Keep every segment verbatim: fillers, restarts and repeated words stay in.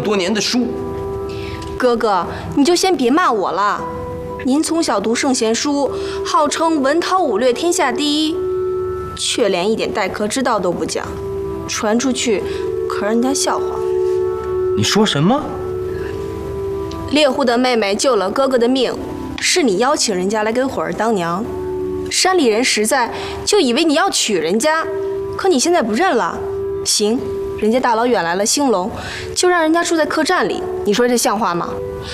多年的书。 哥哥，你就先别骂我了。您从小读圣贤书，号称文韬武略天下第一，却连一点待客之道都不讲，传出去可让人家笑话。 你说什么？ 猎户的妹妹救了哥哥的命，是你邀请人家来给火儿当娘。山里人实在就以为你要娶人家，可你现在不认了。行，人家大老远来了兴隆，就让人家住在客栈里，你说这像话吗？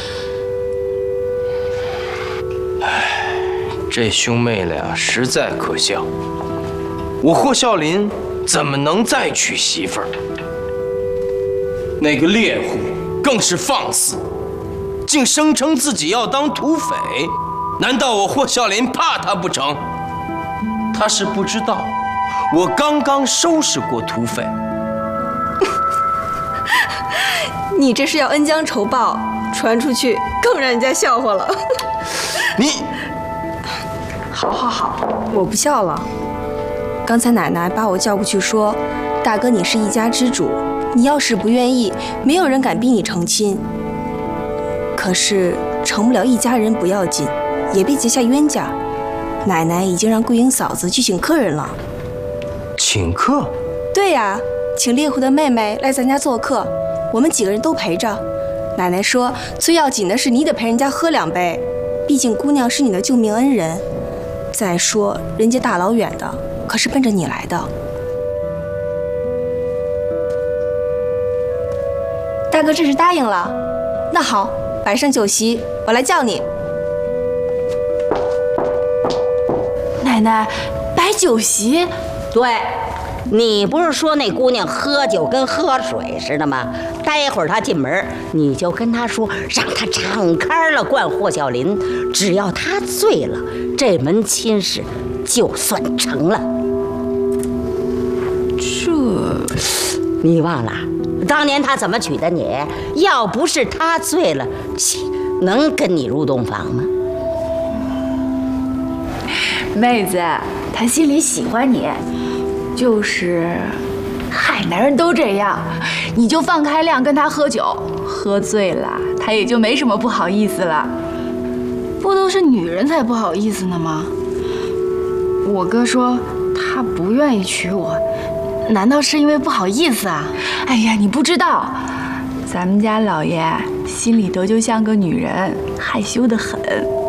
唉，这兄妹俩实在可笑。我霍孝林怎么能再娶媳妇儿？那个猎户更是放肆，竟声称自己要当土匪。难道我霍孝林怕他不成？他是不知道，我刚刚收拾过土匪。 你这是要恩将仇报，传出去更让人家笑话了。 你， 好好好，我不笑了。刚才奶奶把我叫过去说，大哥你是一家之主，你要是不愿意，没有人敢逼你成亲。可是成不了一家人不要紧，也别结下冤家。奶奶已经让桂英嫂子去请客人了。 请客？ 对呀，请猎户的妹妹来咱家做客，我们几个人都陪着。奶奶说，最要紧的是你得陪人家喝两杯，毕竟姑娘是你的救命恩人。再说人家大老远的，可是奔着你来的。大哥这是答应了。那好，摆上酒席，我来叫你。 奶奶，摆酒席？ 对，你不是说那姑娘喝酒跟喝水似的吗？待会儿她进门，你就跟她说，让她敞开了灌霍孝林，只要她醉了，这门亲事就算成了。 这， 你忘了当年他怎么娶的你？要不是他醉了，能跟你入洞房吗？ 妹子，他心里喜欢你，就是，嗨，男人都这样，你就放开量跟他喝酒，喝醉了，他也就没什么不好意思了。不都是女人才不好意思呢吗？我哥说他不愿意娶我，难道是因为不好意思啊？哎呀，你不知道，咱们家老爷心里头就像个女人，害羞得很。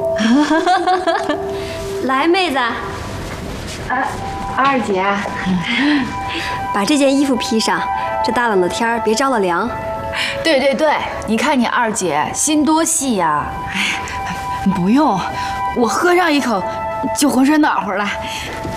来，妹子， 啊，二姐， 把这件衣服披上，这大冷的天儿别着了凉。 对对对，你看你二姐心多细呀！哎，不用，我喝上一口就浑身暖和了。